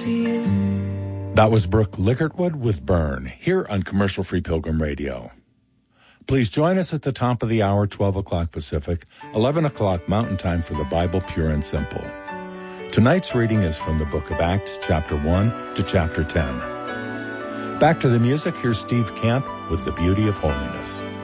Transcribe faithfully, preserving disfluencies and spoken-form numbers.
to you. That was Brooke Ligertwood with Burn, here on Commercial Free Pilgrim Radio. Please join us at the top of the hour, twelve o'clock Pacific, eleven o'clock Mountain Time for the Bible Pure and Simple. Tonight's reading is from the book of Acts, chapter one to chapter ten. Back to the music, here's Steve Camp with The Beauty of Holiness.